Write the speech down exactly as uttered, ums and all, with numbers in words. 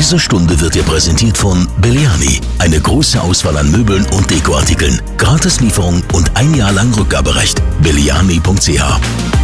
Diese Stunde wird dir präsentiert von Belliani. Eine große Auswahl an Möbeln und Dekoartikeln. Gratislieferung und ein Jahr lang Rückgaberecht. belliani punkt c h